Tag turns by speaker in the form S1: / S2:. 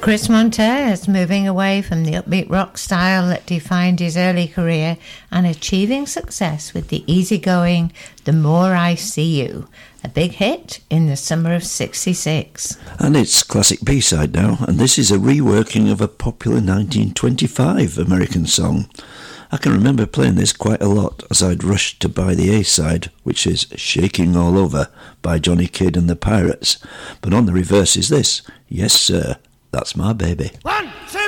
S1: Chris Montez, moving away from the upbeat rock style that defined his early career and achieving success with the easygoing The More I See You, a big hit in the summer of '66.
S2: And it's classic B-side now, and this is a reworking of a popular 1925 American song. I can remember playing this quite a lot as I'd rushed to buy the A-side, which is Shaking All Over by Johnny Kidd and the Pirates. But on the reverse is this, Yes Sir, That's My Baby.
S3: 1, 2